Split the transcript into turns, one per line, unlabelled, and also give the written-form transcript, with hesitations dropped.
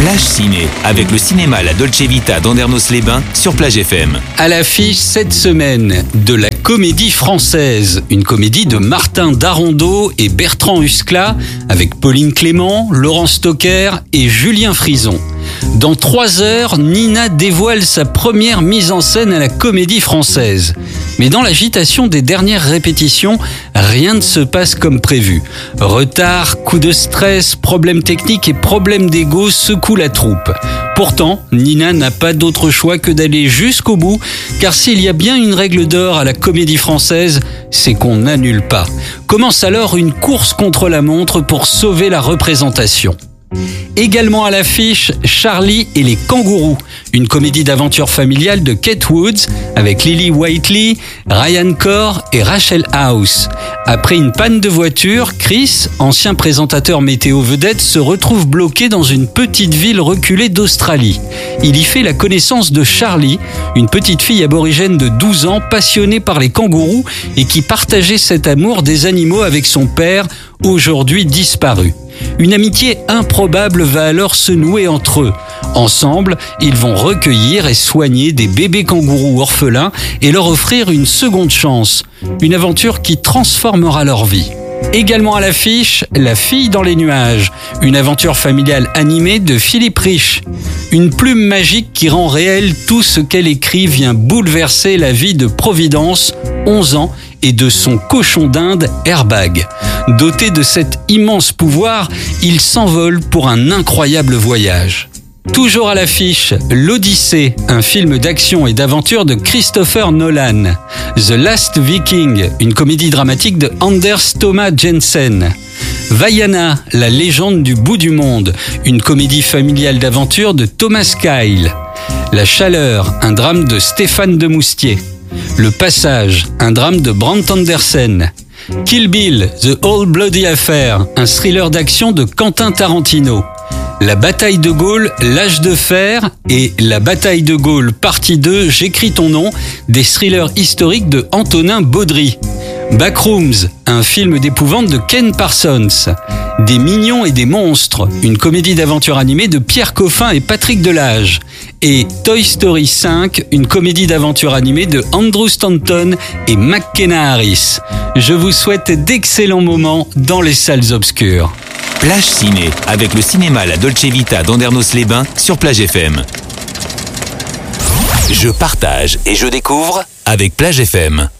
Plage Ciné, avec le cinéma La Dolce Vita d'Andernos-les-Bains sur Plage FM.
À l'affiche cette semaine de la Comédie Française, une comédie de Martin Darondeau et Bertrand Huskla, avec Pauline Clément, Laurent Stocker et Julien Frison. Dans 3 heures, Nina dévoile sa première mise en scène à la Comédie Française. Mais dans l'agitation des dernières répétitions, rien ne se passe comme prévu. Retard, coups de stress, problèmes techniques et problèmes d'ego secouent la troupe. Pourtant, Nina n'a pas d'autre choix que d'aller jusqu'au bout, car s'il y a bien une règle d'or à la Comédie Française, c'est qu'on n'annule pas. Commence alors une course contre la montre pour sauver la représentation. Également à l'affiche, Charlie et les kangourous, une comédie d'aventure familiale de Kate Woods avec Lily Whiteley, Ryan Corr et Rachel House. Après une panne de voiture, Chris, ancien présentateur météo vedette, se retrouve bloqué dans une petite ville reculée d'Australie. Il y fait la connaissance de Charlie, une petite fille aborigène de 12 ans passionnée par les kangourous et qui partageait cet amour des animaux avec son père, aujourd'hui disparu. Une amitié improbable va alors se nouer entre eux. Ensemble, ils vont recueillir et soigner des bébés kangourous orphelins et leur offrir une seconde chance. Une aventure qui transformera leur vie. Également à l'affiche, La fille dans les nuages, une aventure familiale animée de Philippe Rich. Une plume magique qui rend réel tout ce qu'elle écrit vient bouleverser la vie de Providence, 11 ans, et de son cochon d'Inde, Airbag. Doté de cet immense pouvoir, il s'envole pour un incroyable voyage. Toujours à l'affiche, L'Odyssée, un film d'action et d'aventure de Christopher Nolan. The Last Viking, une comédie dramatique de Anders Thomas Jensen. Vaiana, la légende du bout du monde, une comédie familiale d'aventure de Thomas Kyle. La chaleur, un drame de Stéphane Demoustier. Le Passage, un drame de Brant Andersen. Kill Bill, The All Bloody Affair, un thriller d'action de Quentin Tarantino. La bataille de Gaulle, L'âge de fer et La bataille de Gaulle, partie 2, J'écris ton nom, des thrillers historiques de Antonin Baudry. Backrooms, un film d'épouvante de Ken Parsons. Des mignons et des monstres, une comédie d'aventure animée de Pierre Coffin et Patrick Delage. Et Toy Story 5, une comédie d'aventure animée de Andrew Stanton et McKenna Harris. Je vous souhaite d'excellents moments dans les salles obscures.
Plage Ciné, avec le cinéma La Dolce Vita d'Andernos-les-Bains sur Plage FM. Je partage et je découvre avec Plage FM.